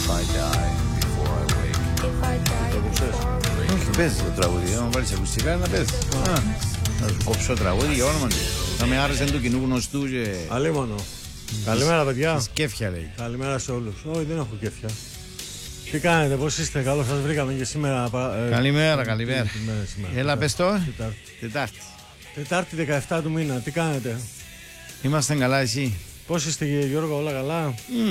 I die before I wake. Όχι, παίζει το τραγούδι. Αν βάλεις ακουστικά να παίζει. Να σου κόψω τραγούδι για όνομα του. Να με άρεσε του κοινού γνωστού και... Αλίμονο. Καλημέρα, παιδιά. Της κέφια λέει. Καλημέρα σε όλους. Όχι, δεν έχω κέφια. Τι κάνετε, πώς είστε, καλώς σας βρήκαμε και σήμερα. Καλημέρα, καλημέρα. Έλα, πες το. Τετάρτη. Τετάρτη 17 του μήνα, τι κάνετε? Είμαστε καλά, εσύ? Πώς είστε, Γιώργο, όλα καλά?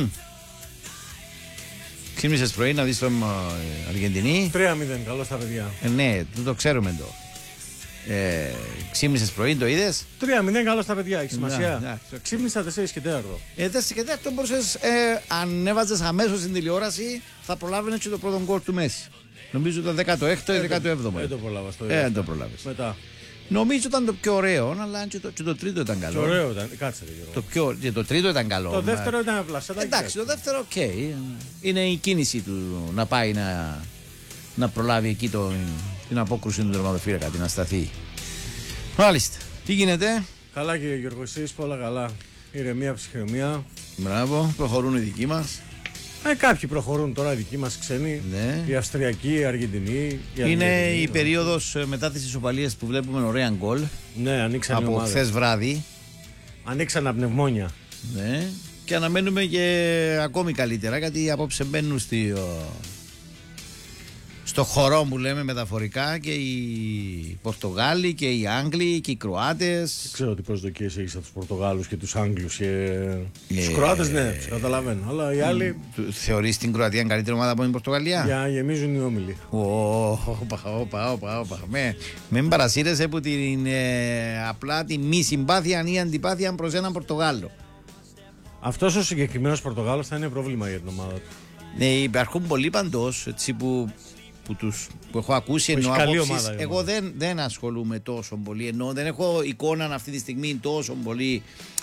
Ξύπνησες πρωί να δεις τον Αργεντινή. 3-0, καλώς τα παιδιά. Ναι, το ξέρουμε το. Ξύπνησες πρωί, το είδες? 3-0, καλώς τα παιδιά, έχει σημασία. Ξύπνησα 4 και 4. 4 και 4 μπορούσες, αν έβαζες αμέσως στην τηλεόραση, θα προλάβαινες και το πρώτο γκολ του Μέση. Νομίζω το 16ο ή 17ο. Δεν το προλάβα. Δεν το προλάβες. Μετά. Νομίζω ήταν το πιο ωραίο, αλλά και το τρίτο ήταν καλό. Το ωραίο ήταν, κάτσε και το τρίτο ήταν καλό. Το δεύτερο ήταν πλασάτα. Εντάξει, το δεύτερο οκ. Είναι η κίνηση του να πάει να προλάβει εκεί την απόκρουση του τερματοφύλακα, την ασταθή. Μάλιστα. Τι γίνεται? Καλά, κύριε Γιώργο, εσείς όλα καλά. Ηρεμία, ψυχραιμία. Μπράβο, προχωρούν οι δικοί μας. Κάποιοι προχωρούν τώρα, οι δικοί μας ξένοι. Ναι. Οι Αυστριακοί, οι Αργεντινοί. Είναι η περίοδος μετά τις ισοπαλίες που βλέπουμε ωραία γκολ. Ναι, ανοίξαν από χθες βράδυ. Ανοίξαν πνευμόνια. Ναι. Και αναμένουμε και ακόμη καλύτερα, γιατί απόψε μπαίνουν στο χορό που λέμε μεταφορικά και οι Πορτογάλοι και οι Άγγλοι και οι Κροάτες. Δεν ξέρω τι προσδοκίες έχεις από τους Πορτογάλους και τους Άγγλους και τους Κροάτες, ναι, τους καταλαβαίνω. Αλλά οι άλλοι. Θεωρείς την Κροατία καλύτερη ομάδα από την Πορτογαλία? Για γεμίζουν οι όμιλοι. Όπα. Μην παρασύρεσαι από την απλά τη μη συμπάθεια ή αντιπάθεια προς έναν Πορτογάλο. Αυτός ο συγκεκριμένος Πορτογάλος θα είναι πρόβλημα για την ομάδα του. Ναι, υπάρχουν πολλοί παντός έτσι που έχω ακούσει, ενώ απόψεις. Εγώ δεν ασχολούμαι τόσο πολύ, ενώ δεν έχω εικόνα αυτή τη στιγμή τόσο πολύ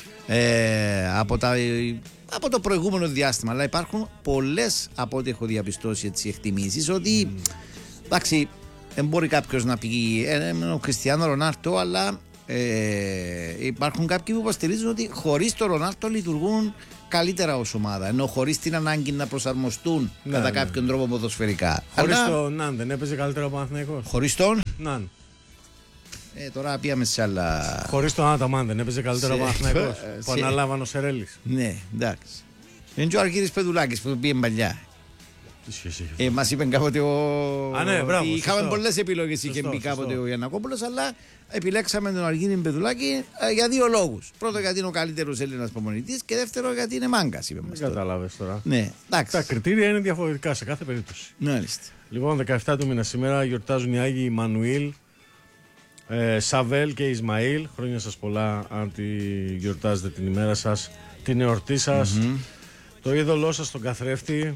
από το προηγούμενο διάστημα, αλλά υπάρχουν πολλές, από ό,τι έχω διαπιστώσει, εκτιμήσεις ότι εντάξει, δεν μπορεί κάποιος να πει ο Κριστιάνο Ρονάλντο, αλλά υπάρχουν κάποιοι που υποστηρίζουν ότι χωρίς τον Ρονάλντο λειτουργούν καλύτερα ως ομάδα, ενώ χωρίς την ανάγκη να προσαρμοστούν κατά κάποιον τρόπο ποδοσφαιρικά. Χωρίς τον Ναν δεν έπαιζε καλύτερα ο Παναθηναϊκός? Χωρίς τον Ναν. Τώρα πήγαμε σε άλλα. Χωρίς τον Άταμαν δεν έπαιζε καλύτερα ο Παναθηναϊκός που αναλάβαν ο Σερέλης? Ναι, εντάξει. Είναι και ο Αργύρης Πεδουλάκης που πήγε παλιά. Μας είπε κάποτε είχαμε πολλές επιλογές, είχε πει κάποτε ο Γιαννακόπουλος, αλλά επιλέξαμε τον Αργύρη Πεδουλάκη για δύο λόγους. Πρώτο, γιατί είναι ο καλύτερος Έλληνας προπονητής, και δεύτερο, γιατί είναι μάγκας, είπε μας. Δεν κατάλαβες τώρα. Ναι, τα κριτήρια είναι διαφορετικά σε κάθε περίπτωση. Μάλιστα. Λοιπόν, 17 του μήνα σήμερα γιορτάζουν οι Άγιοι Μανουήλ, Σαβέλ και Ισμαήλ. Χρόνια σας πολλά, αν τη γιορτάζετε την ημέρα σας, την εορτή σας, το είδωλό σας, τον καθρέφτη.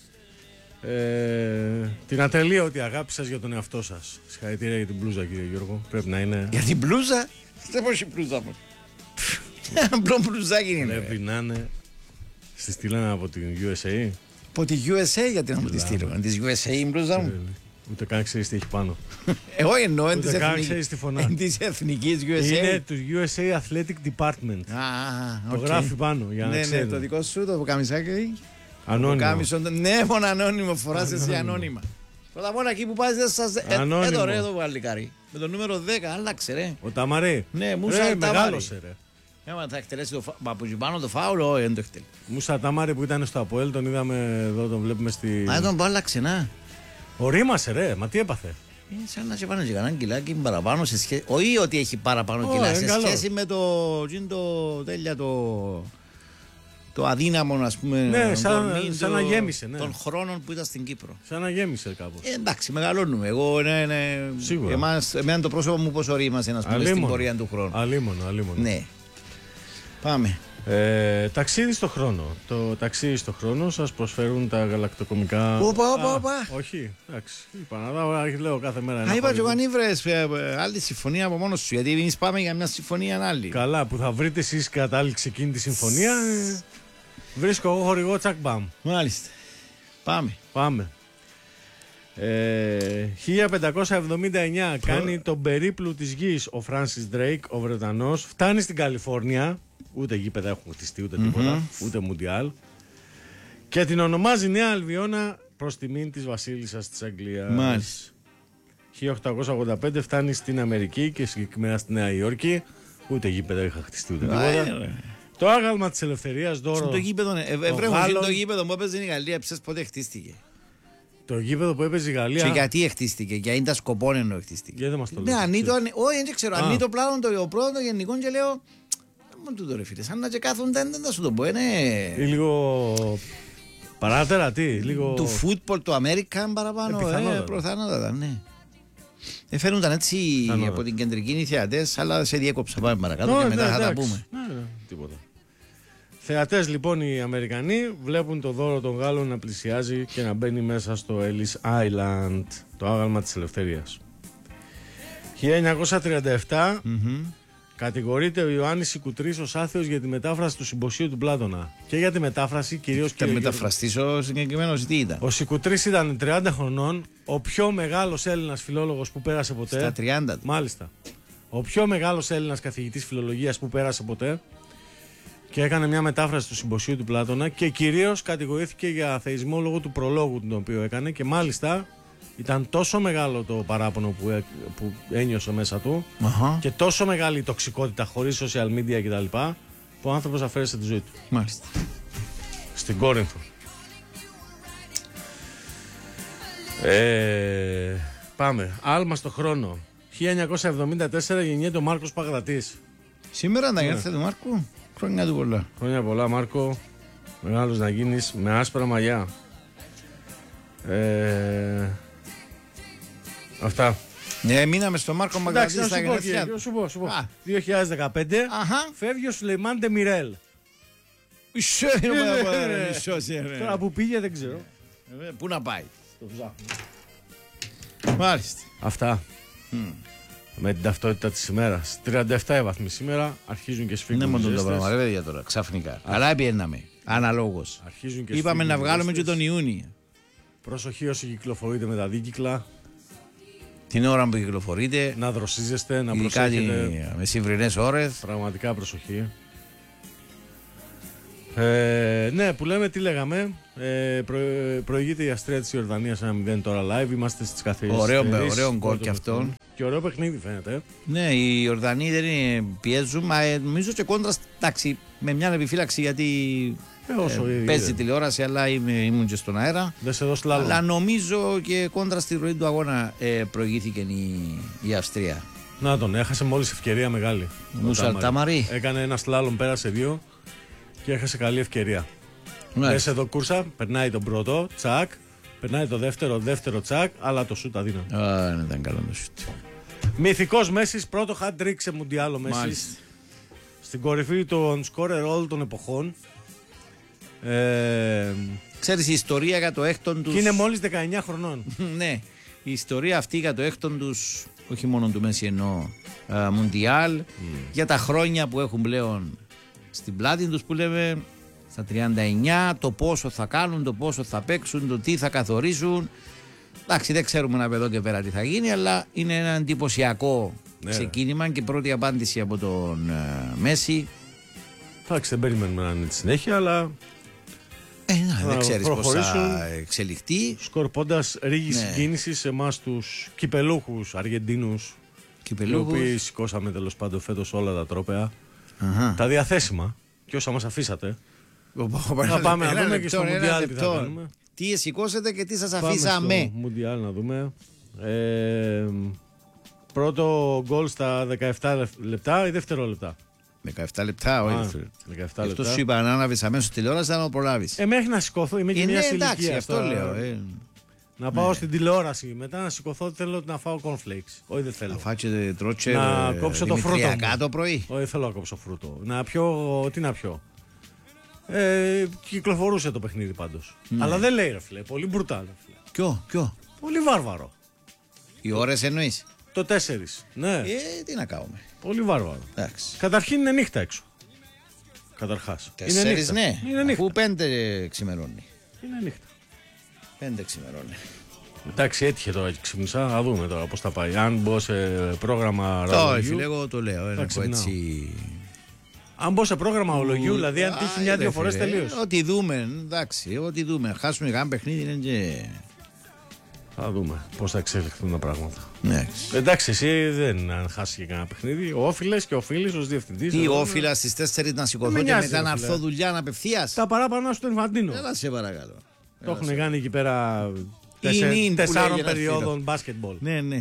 Την ατελείωτη αγάπη σας για τον εαυτό σας. Συγχαρητήρια για την μπλούζα, κύριε Γιώργο. Πρέπει να είναι. Για την μπλούζα? Δεν μπορεί η μπλούζα μου. Απλό μπλουζάκι είναι. Πρέπει να είναι. Στη στείλανε από την USA. Από τη USA, γιατί να μου τη στείλουν? Τη USA η μπλούζα μου. Ούτε καν ξέρεις τι έχει πάνω. Εγώ εννοώ εν της εθνικής USA. Είναι του USA Athletic Department. Το γράφει πάνω για να ξέρει. Ναι, το δικό σου το καμισάκι. Ανώνυμο. Ναι, μόνο ανώνυμο, φοράς εσύ ανώνυμα. Πρώτα απ' όλα εκεί που πας δεν σας. Εδώ βαλικάρι. Με το νούμερο 10, άλλαξε ρε. Ο Ταμαρή. Ναι, Μούσα μεγάλωσε ρε. Θα εκτελέσει το από πάνω το φάουλ, όχι, δεν το εκτελεί. Μούσα Ταμαρή που ήταν στο Αποέλ, τον είδαμε εδώ, τον βλέπουμε στη. Τον άλλαξε, να. Ορίμασε ρε, μα τι έπαθε? Σαν να σε πάνε και κανέναν κιλάκι παραπάνω σε σχέση. Όχι ότι έχει παραπάνω κιλά, σε σχέση με το τέλεια το αδύναμο, ας πούμε. Ναι, σαν να γέμισε. Ναι. Των χρόνων που ήταν στην Κύπρο. Σαν να γέμισε κάπως. Εντάξει, μεγαλώνουμε. Εγώ σίγουρα. Εμένα το πρόσωπο μου πόσο ορίμασε, να πούμε, στην πορεία του χρόνου. Αλίμονο. Ναι. Πάμε. Ταξίδι στο χρόνο. Το ταξίδι στο χρόνο σας προσφέρουν τα γαλακτοκομικά. Όπα. Όχι, εντάξει. Είπα να λέω κάθε μέρα. Είπα και εγώ αν ήβρες άλλη συμφωνία από μόνος σου, γιατί εμείς πάμε για μια συμφωνία άλλη. Καλά, που θα βρείτε εσείς κατάληξη εκείνη τη συμφωνία. Βρίσκω εγώ χορηγό τσακ μπαμ. Μάλιστα. Πάμε. 1579 κάνει τον περίπλου της γης ο Φράνσις Ντρέικ, ο Βρετανός. Φτάνει στην Καλιφόρνια. Ούτε γήπεδα έχουν χτιστεί, ούτε τίποτα, ούτε μουντιάλ. Και την ονομάζει Νέα Αλβιώνα προς τιμήν της βασίλισσας της Αγγλίας. Μάλιστα. 1885 φτάνει στην Αμερική και συγκεκριμένα στη Νέα Υόρκη. Ούτε γήπεδο είχα χτιστεί ούτε τίποτα. Το άγαλμα της ελευθερίας δώρο. Το γήπεδο, το γήπεδο που έπαιζε η Γαλλία, ψες πότε χτίστηκε. Το γήπεδο που έπαιζε η Γαλλία. Και γιατί χτίστηκε, για είναι τα σκοπό ενώ χτίστηκε. Γιατί δεν μας το Ναι, όχι, δεν ξέρω. Αν το πλάνο το πρώτο γενικό και λέω. Μόνο τούτο ρε φίλε, σαν να και κάθονται, δεν θα σου το πω, είναι. Λίγο. Παράτερα, τι, λίγο. Του φούτπολ, του Αμέρικαν παραπάνω. Προφανότατα, ναι. Φαίνονταν έτσι από την κεντρική οι θεατές, αλλά σε διέκοψα. Πάμε παρακάτω και μετά θα τα πούμε. Ναι, τίποτα. Θεατές λοιπόν οι Αμερικανοί βλέπουν το δώρο των Γάλλων να πλησιάζει και να μπαίνει μέσα στο Ellis Island, το άγαλμα της ελευθερίας. 1937 κατηγορείται ο Ιωάννης Σικουτρής ως άθεος για τη μετάφραση του Συμποσίου του Πλάτωνα. Και για τη μετάφραση κυρίως και. Και μεταφραστής ο συγκεκριμένος τι ήταν. Ο Σικουτρής ήταν 30 χρονών, ο πιο μεγάλος Έλληνας φιλόλογος που πέρασε ποτέ. Στα 30 του. Μάλιστα. Ο πιο μεγάλος Έλληνας καθηγητής φιλολογίας που πέρασε ποτέ. Και έκανε μια μετάφραση του Συμποσίου του Πλάτωνα και κυρίως κατηγορήθηκε για αθεισμό λόγω του προλόγου τον οποίο έκανε. Και μάλιστα ήταν τόσο μεγάλο το παράπονο που ένιωσε μέσα του και τόσο μεγάλη η τοξικότητα χωρίς social media κτλ. Που ο άνθρωπος αφαίρεσε τη ζωή του. Μάλιστα. Στην Κόρινθο. Πάμε. Άλμα στο χρόνο. 1974 γεννιέται ο Μάρκος Παγδατής. Σήμερα τα γενέθλια του Μάρκου. Χρόνια του πολλά. Χρόνια πολλά, Μάρκο. Μεγάλος να γίνεις με άσπρα μαλλιά. Αυτά. Ναι, μείναμε στο Μάρκο Παγδατή στα γενέθλια. Σου πω. 2015 φεύγει ο Σουλεϊμάν Ντεμιρέλ. Τώρα που πήγε δεν ξέρω. Πού να πάει. Το ψάχνω. Μάλιστα. Αυτά. Με την ταυτότητα της ημέρας. 37 βαθμοί σήμερα αρχίζουν και σφίγγουν. Είναι μόνο το πράγμα, ρε παιδιά τώρα, ξαφνικά. Αλλά πιέναμε. Αναλόγως. Είπαμε να βγάλουμε και τον Ιούνιο. Προσοχή όσοι κυκλοφορείτε με τα δίκυκλα. Την ώρα που κυκλοφορείτε. Να δροσίζεστε, να προσέχετε. Μεσημβρινές ώρες. Πραγματικά προσοχή. Ναι, που λέμε, τι λέγαμε. Προηγείται η Αστρία της Ιορδανίας 1-0 τώρα live. Είμαστε στις καθυστερήσεις. Ωραίο γκολ και αυτόν. Και ωραίο παιχνίδι φαίνεται. Ναι, οι Ιορδανοί δεν πιέζουν, μα νομίζω και κόντρα, εντάξει, με μια επιφύλαξη γιατί παίζει τηλεόραση, αλλά ήμουν και στον αέρα. Δεν σε δώσει λάλο. Αλλά νομίζω και κόντρα στη ροή του αγώνα προηγήθηκε η Αυστρία. Να τον έχασε μόλις ευκαιρία μεγάλη. Ταμαρί. Έκανε ένα σλάλομ, πέρασε 2 και έχασε καλή ευκαιρία. Μέσα εδώ κούρσα, περνάει τον πρώτο, τσακ. Περνάει το δεύτερο τσακ, αλλά το σούτ αδύναμο. Δεν ήταν καλό το σούτ. Μυθικός Μέσης, πρώτο hat-trick σε μουντιάλο Μέσης. Στην κορυφή των σκόρερ όλων των εποχών. Ξέρεις η ιστορία για το έκτον τους. Και είναι μόλις 19 χρονών. Ναι, η ιστορία αυτή για το έκτον τους, όχι μόνο του Μέση εννοώ, μουντιάλ, για τα χρόνια που έχουν πλέον στην πλάτη τους που λέμε. Στα 39, το πόσο θα κάνουν, το πόσο θα παίξουν, το τι θα καθορίσουν. Εντάξει, δεν ξέρουμε από εδώ και πέρα τι θα γίνει, αλλά είναι ένα εντυπωσιακό ξεκίνημα και πρώτη απάντηση από τον Μέση. Εντάξει, δεν περιμένουμε να είναι τη συνέχεια, αλλά. Δεν ξέρεις πώς θα εξελιχθεί. Σκορπώντας ρίγη συγκίνηση σε εμάς τους κυπελούχους Αργεντίνους. Οι οποίοι σηκώσαμε τέλος πάντων φέτος όλα τα τρόπαια. Τα διαθέσιμα και όσα μας αφήσατε. Θα πάμε να δούμε και στο Μουντιάλ τι θα κάνουμε. Τι σηκώσετε και τι σας αφήσαμε. Στο Μουντιάλ να δούμε. Πρώτο γκολ στα 17 λεπτά ή δευτερόλεπτα. 17 λεπτά, όχι. Αυτό σου είπα να ανάβεις αμέσως τηλεόραση, να το προλάβεις. Μέχρι να σηκωθώ, είμαι και μια ηλικία. Εντάξει, αυτό λέω. Να πάω στην τηλεόραση, μετά να σηκωθώ, θέλω να φάω cornflakes. Όχι, δεν θέλω. Να φάτε τρότσε να κόψω το φρούτο το πρωί. Όχι, δεν θέλω να κόψω φρούτο. Να πιω, τι να πιω. Κυκλοφορούσε το παιχνίδι πάντως. Αλλά δεν λέει ρε φίλε, πολύ μπρουτάλ. Ποιο? Πολύ βάρβαρο. Οι ώρες εννοείς? Το 4. Ναι. Τι να κάνουμε. Πολύ βάρβαρο. Εντάξει. Καταρχήν είναι νύχτα έξω. Καταρχάς. 4 ναι. Είναι νύχτα. Αφού 5 ξημερώνει. Είναι νύχτα. 5 ξημερώνει. Εντάξει, έτυχε τώρα και ξύπνησα. Θα δούμε τώρα πώς θα πάει. Αν μπω σε πρόγραμμα ρadioview. Όχι, φίλε, εγώ το λέω. Έτσι. Αν μπω σε πρόγραμμα ολογίου, δηλαδή αν τύχει μια-δύο φορές τελείως. Ό,τι δούμε, εντάξει, ό,τι δούμε. Χάσουμε κανένα παιχνίδι είναι και. Θα δούμε πώς θα εξελιχθούν τα πράγματα. Ναι. Εντάξει, εσύ δεν αν χάσει κανένα παιχνίδι. Όφιλες και οφείλεις ως διευθυντής. Τι όφιλα στις 4 να σηκωθώ και μετά να έρθω δουλειά απευθείας. Τα παράπονα στον Ινφαντίνο. Έλα σε παρακαλώ. Το έχουν κάνει εκεί πέρα 4 περιόδων μπάσκετμπολ. Ναι, ναι.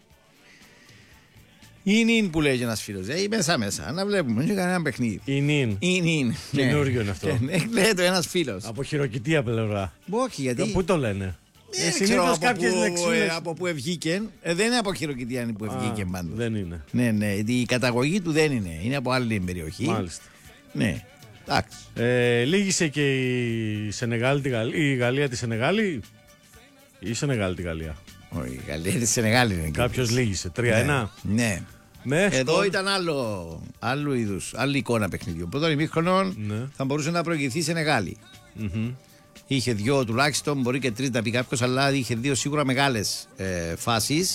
Είναι που λέει ένας φίλος. Μέσα, να βλέπουμε. Δεν κανένα παιχνίδι. Είναι. Καινούριο είναι αυτό. Λέει το ένας φίλος. Από χειροκητία πλευρά. Όχι, γιατί. Πού το λένε. Συνήθως κάποιες λεξούλες. Από πού ευγήκε. Δεν είναι από χειροκητία που ευγήκε πάντως. Δεν είναι. Ναι. Η καταγωγή του δεν είναι. Είναι από άλλη περιοχή. Μάλιστα. Ναι. Εντάξει. Λύγησε και η Γαλλία τη Σενεγάλη. Ή η Σενεγάλη τη Γαλλία. Όχι, η Γαλλία τη Σενεγάλη είναι. Κάποιος λύγησε. 3-1. Ναι. Εδώ ήταν άλλο είδους, άλλη εικόνα παιχνιδιού. Πρώτον ημίχρονο θα μπορούσε να προηγηθεί η Σενεγάλη. Είχε 2 τουλάχιστον, μπορεί και 3 να πει κάποιος, αλλά είχε 2 σίγουρα μεγάλες φάσεις.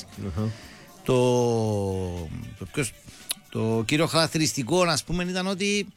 Το κύριο χαρακτηριστικό, ας πούμε, ήταν ότι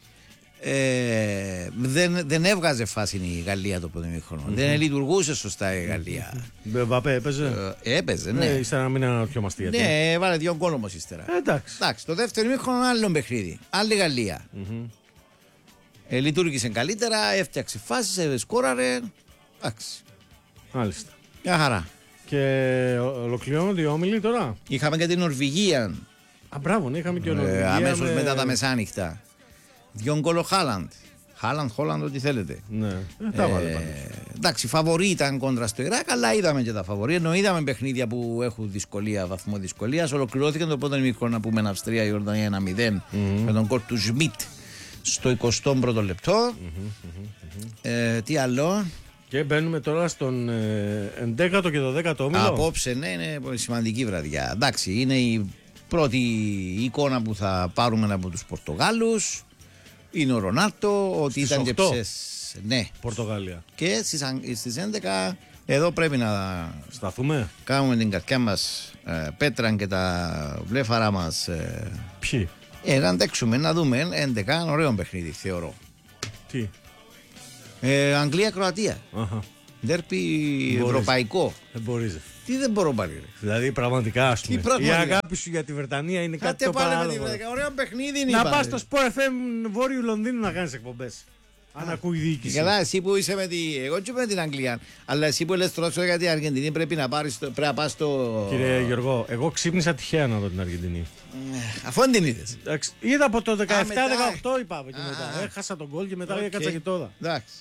δεν έβγαζε φάση η Γαλλία το πρώτο ημίχρονο. Δεν λειτουργούσε σωστά η Γαλλία. Μπαπέ έπαιζε. Έπαιζε, ναι. Ύστερα να μην αναρωτιόμαστε γιατί. Ναι, έβαλε 2 γκολ όμως ύστερα. Εντάξει. Το δεύτερο ημίχρονο άλλο παιχνίδι. Άλλη Γαλλία. Λειτουργήσε καλύτερα, έφτιαξε φάσεις, σκόραρε. Εντάξει. Μάλιστα. Μια χαρά. Και ολοκληρώνονται οι όμιλοι τώρα. Είχαμε και την Νορβηγία. Μπράβο, είχαμε και Νορβηγία. Αμέσως μετά τα μεσάνυχτα. 2 γκολ ο Χάλαντ. Χόλαντ, ό,τι θέλετε. Ναι, τα βάλε εντάξει, φαβορί ήταν κόντρα στο Ιράκ, αλλά είδαμε και τα φαβορί. Ενώ είδαμε παιχνίδια που έχουν δυσκολία, βαθμό δυσκολίας. Ολοκληρώθηκε το πρώτο ημίχρονο να πούμε Αυστρία, Ιορδανία 1-0 με τον γκολ του Σμιτ στο 21ο λεπτό. Τι άλλο. Και μπαίνουμε τώρα στον 11ο και το 10ο όμιλο. Απόψε, ναι, είναι σημαντική βραδιά. Εντάξει, είναι η πρώτη εικόνα που θα πάρουμε από τους Πορτογάλους. Είναι ο Ρονάλτο, ότι ήταν και ναι. Πορτογαλία. Και στις 11 εδώ πρέπει να σταθούμε. Κάνουμε την καρδιά μας πέτραν και τα βλέφαρά μας. Ποιοι? Να αντέξουμε, να δούμε 11, ωραίο παιχνίδι θεωρώ. Τι? Αγγλία-Κροατία. Ντέρπι ευρωπαϊκό. Δεν μπορείς. Τι δεν μπορώ πάλι. Δηλαδή πραγματικά ας πούμε. Η αγάπη σου για τη Βρετανία είναι κάτι το παράλογο. Ωραίο παιχνίδι είναι. Να πας στο Sport FM Βόρειου Λονδίνου να κάνεις εκπομπές. Αν ακούει η διοίκηση. Καλά, εσύ που είσαι εγώ και με την Αγγλία. Αλλά εσύ που λες τώρα για την Αργεντινή πρέπει να πας στο. Κύριε Γιώργο, εγώ ξύπνησα τυχαία να δω την Αργεντινή. Αφού δεν την είδες. Είδα από το 17-18 είπα και μετά. Έχασα τον γκολ και μετά έκατσα και τώρα. Εντάξει.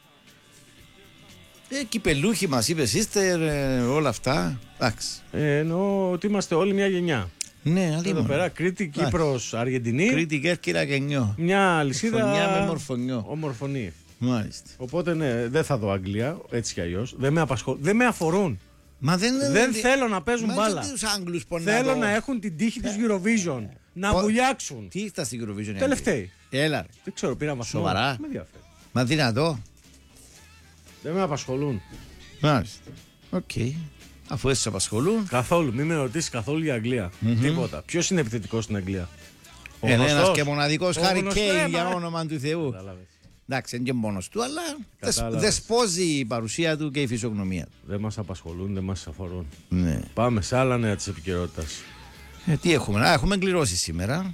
Κυπελούχοι μας είπες είστε, όλα αυτά. Εντάξει. Εννοώ ότι είμαστε όλοι μια γενιά. Ναι, εδώ πέρα Κρήτη, Κύπρος, Αργεντινή. Κρήτη, Κέρκυρα και Νιό. Μια αλυσίδα με μορφωνιό. Ομορφωνή. Μάλιστα. Οπότε ναι, δεν θα δω Αγγλία, έτσι κι αλλιώς. Δεν με αφορούν. Μα δεν θέλω να παίζουν μπάλα. Θέλω να έχουν την τύχη της Eurovision. Να βουλιάξουν. Τι ήρθα στην Eurovision? Τελευταίοι. Έλα. Δεν ξέρω, πήρα βαθμό. Σοβαρά. Μα δυνατό. Δεν με απασχολούν. Μάλιστα. Οκ. Αφού έτσι σε απασχολούν. Καθόλου. Μην με ρωτήσει καθόλου για Αγγλία. Τίποτα. Ποιος είναι επιθετικός στην Αγγλία? Ένας και μοναδικός Χάρι Κέιν για όνομα του Θεού. Εντάξει, είναι και μόνος του, αλλά δεσπόζει η παρουσία του και η φυσιογνωμία του. Δεν μας απασχολούν, δεν μας αφορούν. Ναι. Πάμε σε άλλα νέα της επικαιρότητας. Τι έχουμε? Έχουμε εγκληρώσει σήμερα.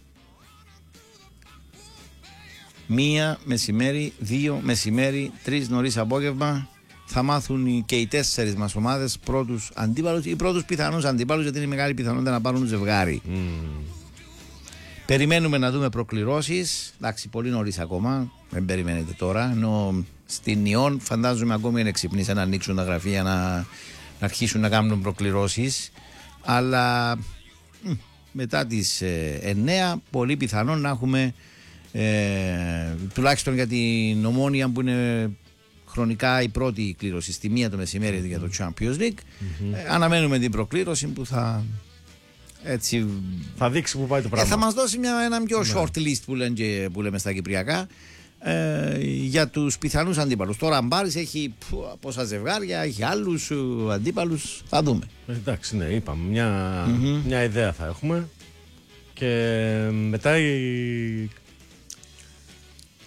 1 μεσημέρι, 2 μεσημέρι, 3 νωρίς απόγευμα. Θα μάθουν και οι 4 μας ομάδες πρώτους αντίπαλους ή πρώτους πιθανούς αντίπαλους, γιατί είναι μεγάλη πιθανότητα να πάρουν ζευγάρι. Περιμένουμε να δούμε προκληρώσεις. Εντάξει, πολύ νωρίς ακόμα. Δεν περιμένετε τώρα. Ενώ στην Ιόν φαντάζομαι ακόμη είναι ξυπνήσει να ανοίξουν τα γραφεία να αρχίσουν να κάνουν προκληρώσεις. Αλλά μετά τις 9 πολύ πιθανόν να έχουμε τουλάχιστον για την Ομόνοια που είναι χρονικά η πρώτη κλήρωση στη 1 το μεσημέρι για το Champions League. Αναμένουμε την προκλήρωση που θα έτσι θα δείξει που πάει το πράγμα. Θα μας δώσει ένα πιο short list που λέμε στα κυπριακά για τους πιθανούς αντίπαλους. Τώρα αν πάρεις έχει πόσα ζευγάρια, έχει άλλους αντίπαλους, θα δούμε. Εντάξει, ναι, είπαμε μια ιδέα θα έχουμε και μετά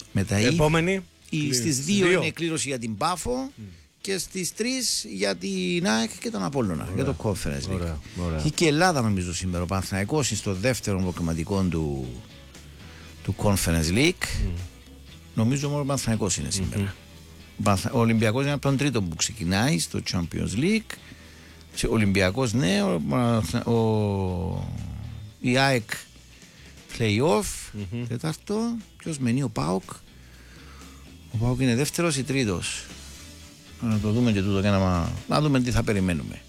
Μετά επόμενη. Στις 2 είναι κλήρωση για την Πάφο και στις 3 για την ΑΕΚ και τον Απόλλωνα. Ωραία. Για το Conference League. Ωραία. Και η Ελλάδα νομίζω σήμερα. Ο Παναθηναϊκός είναι στο δεύτερο προκριματικό του Conference League. Νομίζω μόνο ο Παναθηναϊκός είναι σήμερα. Ο Ολυμπιακός είναι από τον τρίτο που ξεκινάει στο Champions League. Ο Ολυμπιακός, ναι. Η ΑΕΚ Play-off. Τέταρτο. Ποιος μένει? Ο ΠΑΟΚ. Ο ΠΑΟΚ είναι δεύτερος ή τρίτος? Να το δούμε και τούτο, να δούμε τι θα περιμένουμε.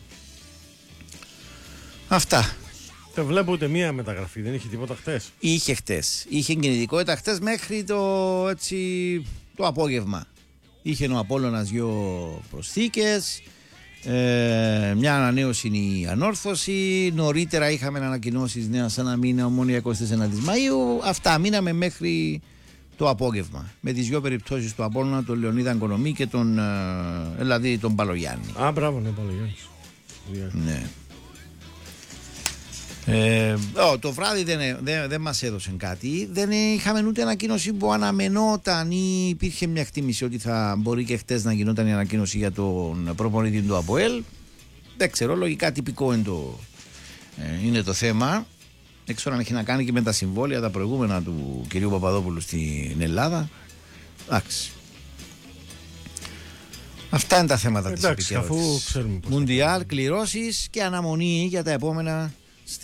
Αυτά. Δεν βλέπω ούτε μία μεταγραφή, δεν είχε τίποτα χτες. Είχε χτες. Είχε κινητικότητα χτες μέχρι το απόγευμα. Είχε ο Απόλλωνας 2 προσθήκες. Μια ανανέωση είναι η Ανόρθωση. Νωρίτερα είχαμε ανακοινώσεις νέας ένα μήνα, Ομόνοια 29 Μαΐου. Αυτά μείναμε μέχρι το απόγευμα. Με τις 2 περιπτώσεις του Απόλλωνα, τον Λεωνίδα Οικονομή και τον Παλογιάννη. Α, μπράβο, ναι, Παλογιάννης. Ναι. Το βράδυ δεν μας έδωσαν κάτι. Δεν είχαμε ούτε ανακοίνωση που αναμενόταν ή υπήρχε μια εκτίμηση ότι θα μπορεί και χτες να γινόταν η ανακοίνωση για τον προπονητή του ΑΠΟΕΛ. Δεν ξέρω, λογικά τυπικό είναι το θέμα. Δεν ξέρω αν έχει να κάνει και με τα συμβόλαια τα προηγούμενα του κυρίου Παπαδόπουλου στην Ελλάδα. Εντάξει. Αυτά είναι τα θέματα της επικαιρότητας. Μουντιάλ, κληρώσεις και αναμονή για τα επόμενα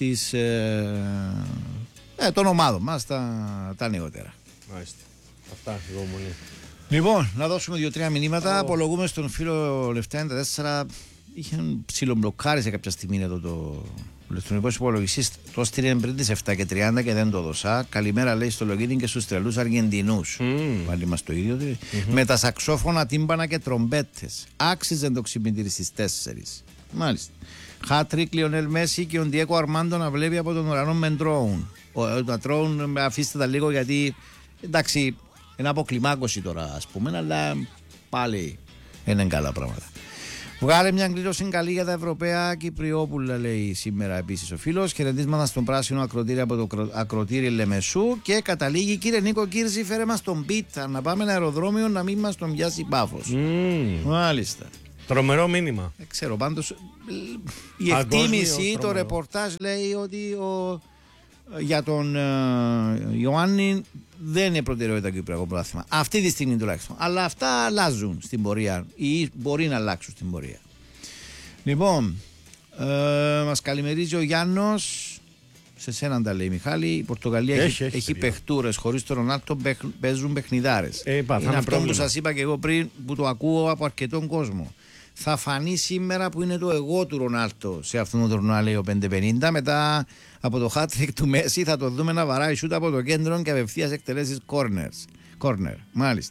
των ομάδων μας, τα νεότερα. Μάλιστα. Αυτά, εγώ μονή. Λοιπόν, να δώσουμε 2-3 μηνύματα. Απολογούμε στον φίλο Λεφτά 94. Είχε ψιλομπλοκάρει σε κάποια στιγμή εδώ το ηλεκτρονικό υπολογιστή. Το στείλε πριν τις 7:30 και δεν το δώσα. Καλημέρα, λέει, στο login και στους τρελούς Αργεντινούς. Πάλι μας το ίδιο. Με τα σαξόφωνα, τύμπανα και τρομπέτες. Άξιζε το ξυπνητήρι στις 4. Μάλιστα. Χάτρικ, Λιονέλ Μέση και ο Ντιέκο Αρμάντο να βλέπει από τον ουρανό με ντρόουν. Τα ντρόουν αφήστε τα λίγο γιατί εντάξει είναι αποκλιμάκωση τώρα ας πούμε, αλλά πάλι είναι καλά πράγματα. Βγάλε μια κλήρωση καλή για τα Ευρωπαία Κυπριόπουλα, λέει σήμερα επίσης ο φίλος. Χαιρετίσματα στον πράσινο ακροτήρι από το ακροτήρι Λεμεσού. Και καταλήγει, κύριε Νίκο Κύρζη, φέρε μας τον πίτα να πάμε ένα αεροδρόμιο να μην μας τον πιάσει Πάφος. Μάλιστα. Τρομερό μήνυμα. Δεν ξέρω, πάντως η εκτίμηση, το ρεπορτάζ λέει ότι για τον Ιωάννη δεν είναι προτεραιότητα Κυπριακό Πρωτάθλημα. Αυτή τη στιγμή τουλάχιστον. Αλλά αυτά αλλάζουν στην πορεία ή μπορεί να αλλάξουν στην πορεία. Λοιπόν, μας καλημερίζει ο Γιάννος. Σε σέναν τα λέει Μιχάλη. Η Πορτογαλία έχει παιχτούρες. Χωρίς τον Ρονάλντο παίζουν παιχνιδάρες. Είναι αυτό που σας είπα και εγώ πριν, που το ακούω από αρκετόν κόσμο. Θα φανεί σήμερα που είναι το εγώ του Ρονάλντο σε αυτόν τον τουρνουά, λέει ο 550. Μετά από το hat-trick του Μέση θα το δούμε να βαράει σούτ από το κέντρο και απευθείας εκτελέσεις corner. Μάλιστα.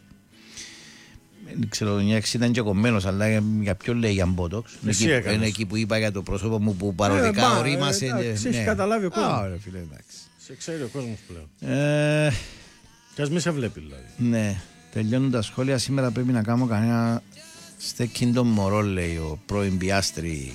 Δεν ξέρω, ο Νιάξ ήταν και κομμένος, αλλά για ποιο λέει για μπότοξ. Είναι εκεί που είπα για το πρόσωπο μου που παροδικά ορίμασε. Σε έχει καταλάβει ο κόσμος. Σε ξέρει ο κόσμος πλέον. Και ας μη σε βλέπει δηλαδή. Ναι. Τελειώνουν τα σχόλια. Σήμερα πρέπει να κάνω κανένα στέκκιντον μωρό, λέει ο πρώην Πιάστρη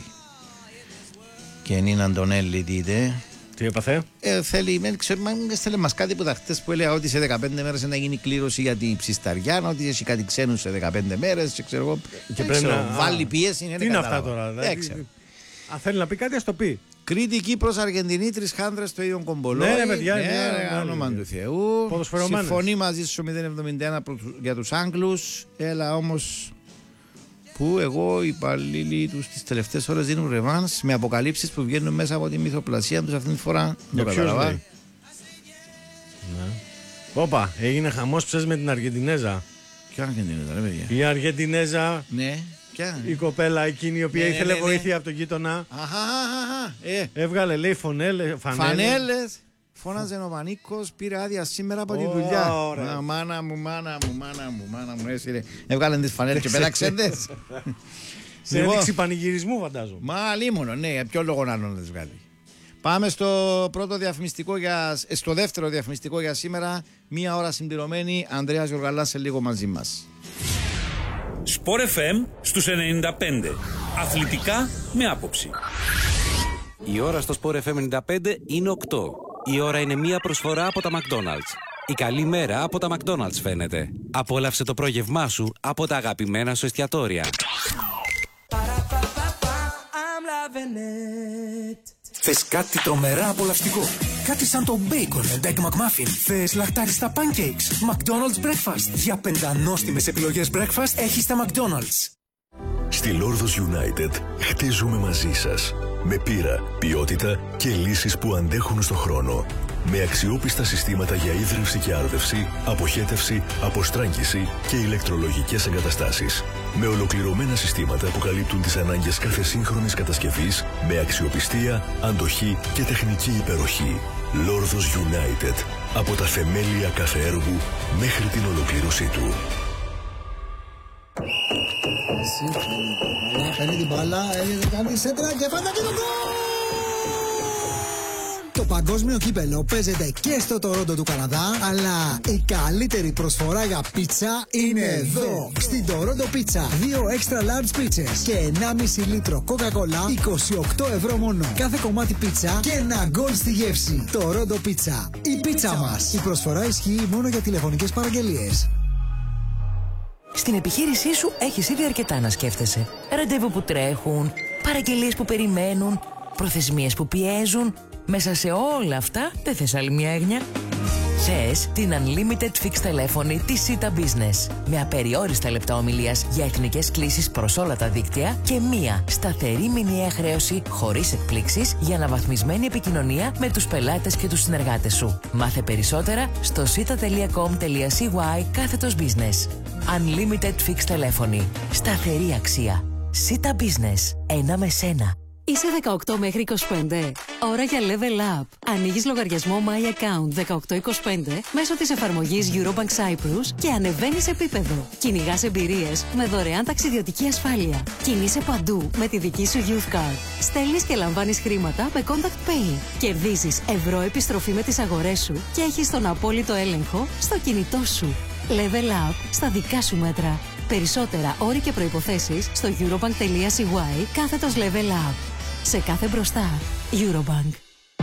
και Νίνα Αντωνέλη. Τι έπαθε? Θέλει μας κάτι που τα χτες που έλεγα ότι σε 15 μέρες να γίνει κλήρωση για την ψισταριά, ότι έχει κάτι ξένους σε 15 μέρες και ξέρω εγώ. Και πρέπει να βάλει πίεση. Τι είναι αυτά τώρα? Αν θέλει να πει κάτι, ας το πει. Κρήτη, Κύπρος, Αργεντινή, 3 χάνδρες στο ίδιο κομπολόι. Ναι, παιδιά, όνομα του Θεού. Συμφωνεί μαζί σου 0,71 για τους Άγγλους. Έλα όμως που εγώ οι υπαλλήλοι τους τις τελευταίες ώρες δίνουν ρεβάνς με αποκαλύψεις που βγαίνουν μέσα από τη μυθοπλασία τους αυτήν τη φορά. Για ποιος λέει? Όπα, έγινε χαμός ψες με την Αργεντινέζα. Ποια Αργεντινέζα, ρε παιδιά? Η Αργεντινέζα. Ναι. Η κοπέλα εκείνη η οποία ήθελε βοήθεια από τον γείτονα. Έβγαλε, λέει, φανέλες. Φώναζε ο Πανίκος, πήρε άδεια σήμερα από τη δουλειά. Μάνα μου. Έβγαλαν τις φανέλες και πέταξαν τις. Σε ένδειξη πανηγυρισμού φαντάζομαι. Μα λίμωνο, ναι, για ποιο λόγο να τις βγάλει. Πάμε στο δεύτερο διαφημιστικό για σήμερα. 1 ώρα συμπληρωμένη. Ανδρέας Γιοργαλάς σε λίγο μαζί μας. Sport FM στους 95. Αθλητικά με άποψη. Η ώρα στο Sport FM 95 είναι 8. Η ώρα είναι μια προσφορά από τα McDonald's. Η καλή μέρα από τα McDonald's φαίνεται. Απόλαυσε το πρόγευμά σου από τα αγαπημένα σου εστιατόρια. Θες κάτι τρομερά απολαυστικό? Κάτι σαν το bacon and egg McMuffin? Θες λαχτάριστα pancakes? McDonald's Breakfast. Για πεντανόστιμες επιλογές breakfast έχεις τα McDonald's. Στη Lordos United χτίζουμε μαζί σας. Με πείρα, ποιότητα και λύσεις που αντέχουν στο χρόνο. Με αξιόπιστα συστήματα για ίδρυυση και άρδευση, αποχέτευση, αποστράγγιση και ηλεκτρολογικές εγκαταστάσεις. Με ολοκληρωμένα συστήματα που καλύπτουν τις ανάγκες κάθε σύγχρονης κατασκευής, με αξιοπιστία, αντοχή και τεχνική υπεροχή. Lordos United. Από τα θεμέλια κάθε έργου μέχρι την ολοκλήρωσή του. Παίρνει την μπάλα, κάνει σέντρα και φαντάκι το γκολ! Το παγκόσμιο κύπελο παίζεται και στο Τορόντο του Καναδά, αλλά η καλύτερη προσφορά για πίτσα είναι εδώ. Στην Τορόντο Πίτσα, 2 extra large πίτσες και 1,5 λίτρο Coca-Cola, 28 ευρώ μόνο. Κάθε κομμάτι πίτσα και ένα γκολ στη γεύση. Τορόντο Πίτσα, η πίτσα μας. Η προσφορά ισχύει μόνο για τηλεφωνικές παραγγελίες. Στην επιχείρησή σου έχεις ήδη αρκετά να σκέφτεσαι. Ραντεβού που τρέχουν, παραγγελίες που περιμένουν, προθεσμίες που πιέζουν. Μέσα σε όλα αυτά δεν θες άλλη μια έγνοια? Θες την Unlimited Fixed τηλέφωνη της Sita Business. Με απεριόριστα λεπτά ομιλίας για εθνικές κλήσεις προς όλα τα δίκτυα και μία σταθερή μηνιαία χρέωση χωρίς εκπλήξεις για αναβαθμισμένη επικοινωνία με τους πελάτες και τους συνεργάτες σου. Μάθε περισσότερα στο sita.com.cy/business. Unlimited Fixed τηλέφωνη. Σταθερή αξία. Sita Business. Ένα με σένα. Είσαι 18 μέχρι 25. Ώρα για Level Up. Ανοίγεις λογαριασμό My Account 1825 μέσω της εφαρμογής Eurobank Cyprus και ανεβαίνεις επίπεδο. Κυνηγάς εμπειρίες με δωρεάν ταξιδιωτική ασφάλεια. Κινείσαι παντού με τη δική σου Youth Card. Στέλνεις και λαμβάνεις χρήματα με Contact Pay. Κερδίζεις ευρώ επιστροφή με τις αγορές σου και έχεις τον απόλυτο έλεγχο στο κινητό σου. Level Up στα δικά σου μέτρα. Περισσότερα όροι και προϋποθέσεις στο eurobank.cy/level up. Σε κάθε μπροστά, Eurobank.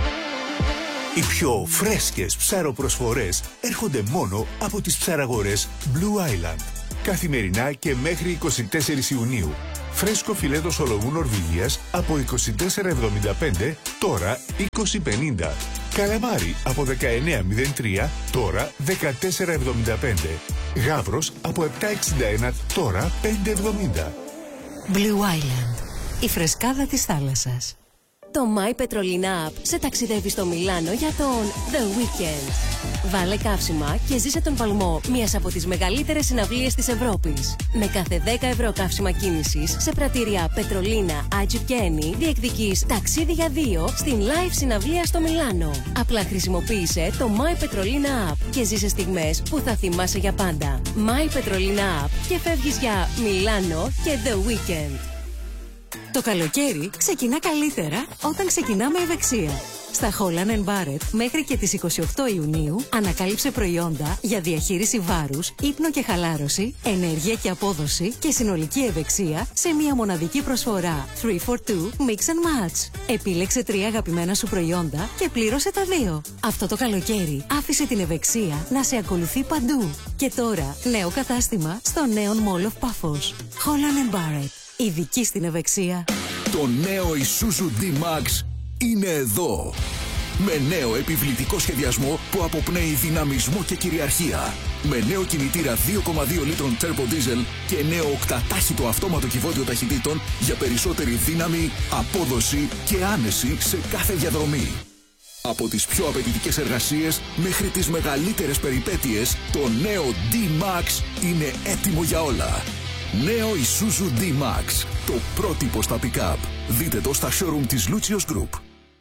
Οι πιο φρέσκες ψαροπροσφορές έρχονται μόνο από τις ψαραγορές Blue Island. Καθημερινά και μέχρι 24 Ιουνίου. Φρέσκο φιλέτο σολομού Νορβηγίας από 24,75, τώρα 20,50. Καλαμάρι από 19,03, τώρα 14,75. Γάβρος από 7,61, τώρα 5,70. Blue Island. Η φρεσκάδα της θάλασσας. Το My Petrolina App σε ταξιδεύει στο Μιλάνο για τον The Weekend. Βάλε καύσιμα και ζήσε τον παλμό μιας από τις μεγαλύτερες συναυλίες της Ευρώπης. Με κάθε 10 ευρώ καύσιμα κίνησης σε πρατήρια Petrolina, Agip και Eni διεκδικείς ταξίδι για 2 στην live συναυλία στο Μιλάνο. Απλά χρησιμοποίησε το My Petrolina App και ζήσε στιγμές που θα θυμάσαι για πάντα. My Petrolina App και φεύγεις για Μιλάνο και The Weekend. Το καλοκαίρι ξεκινά καλύτερα όταν ξεκινάμε ευεξία. Στα Holland & Barrett μέχρι και τις 28 Ιουνίου ανακάλυψε προϊόντα για διαχείριση βάρους, ύπνο και χαλάρωση, ενέργεια και απόδοση και συνολική ευεξία σε μια μοναδική προσφορά 3for2 Mix and Match. Επίλεξε 3 αγαπημένα σου προϊόντα και πλήρωσε τα 2. Αυτό το καλοκαίρι άφησε την ευεξία να σε ακολουθεί παντού. Και τώρα νέο κατάστημα στο νέο Mall of Paphos. Holland & Barrett. Ειδική στην ευεξία. Το νέο Isuzu D-Max είναι εδώ. Με νέο επιβλητικό σχεδιασμό που αποπνέει δυναμισμό και κυριαρχία. Με νέο κινητήρα 2,2 λίτρων turbo diesel και νέο οκτατάχυτο αυτόματο κυβότιο ταχυτήτων για περισσότερη δύναμη, απόδοση και άνεση σε κάθε διαδρομή. Από τις πιο απαιτητικές εργασίες μέχρι τις μεγαλύτερες περιπέτειες, το νέο D-Max είναι έτοιμο για όλα. Νέο Isuzu D-Max, το πρότυπο στα pick-up. Δείτε το στα showroom της Lucius Group.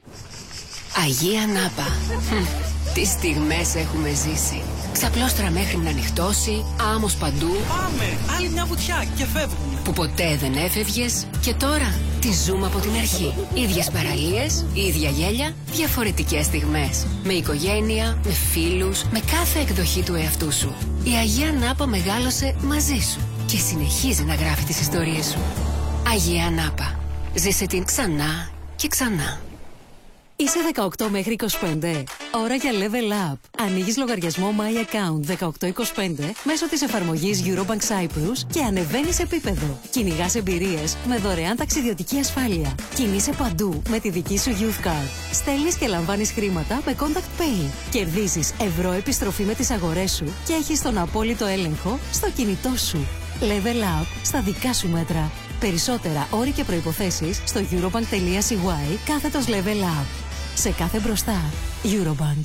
Αγία Νάπα. Τι στιγμές έχουμε ζήσει. Ξαπλώστρα μέχρι να νυχτώσει, άμμος παντού. Πάμε, άλλη μια βουτιά και φεύγουμε. Που ποτέ δεν έφευγες και τώρα τη ζούμε από την αρχή. Ίδιες παραλίες, ίδια γέλια, διαφορετικές στιγμές. Με οικογένεια, με φίλους, με κάθε εκδοχή του εαυτού σου. Η Αγία Νάπα μεγάλωσε μαζί σου και συνεχίζει να γράφει τις ιστορίες σου. Αγία Νάπα. Ζήσε την ξανά και ξανά. Είσαι 18 μέχρι 25. Ώρα για Level Up. Ανοίγεις λογαριασμό My Account 1825 μέσω της εφαρμογής Eurobank Cyprus και ανεβαίνεις επίπεδο. Κυνηγάς εμπειρίες με δωρεάν ταξιδιωτική ασφάλεια. Κινείσαι παντού με τη δική σου Youth Card. Στέλνεις και λαμβάνεις χρήματα με Contact Pay. Κερδίζεις ευρώ επιστροφή με τις αγορές σου και έχεις τον απόλυτο έλεγχο στο κινητό σου. Level Up στα δικά σου μέτρα. Περισσότερα όροι και προϋποθέσεις στο eurobank.cy/Level Up. Σε κάθε μπροστά. Eurobank.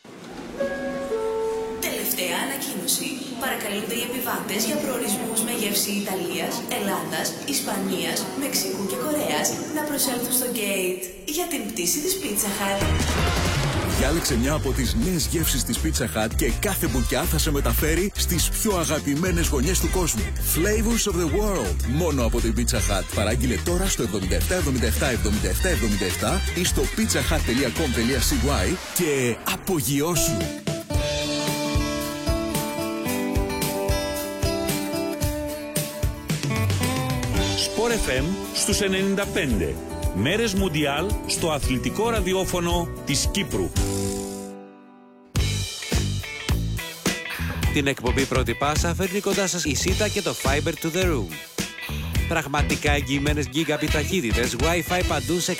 Τελευταία ανακοίνωση. Παρακαλούνται οι επιβάτες για προορισμούς με γεύση Ιταλίας, Ελλάδας, Ισπανίας, Μεξικού και Κορέας να προσέλθουν στο gate για την πτήση της Pizza Hut. Διάλεξε μια από τις νέες γεύσεις της Pizza Hut και κάθε μπουκιά θα σε μεταφέρει στις πιο αγαπημένες γωνιές του κόσμου. Flavors of the world. Μόνο από την Pizza Hut. Παράγγειλε τώρα στο 77777777 ή στο pizzahut.com.cy και απογειώσου. Sport FM στους 95. Μέρες Μουντιάλ στο αθλητικό ραδιόφωνο της Κύπρου. Την εκπομπή Πρώτη Πάσα φέρνει κοντά σας η ΣΥΤΑ και το Fiber to the Room. Πραγματικά εγγυημένες gigabit ταχύτητες, Wi-Fi παντού σε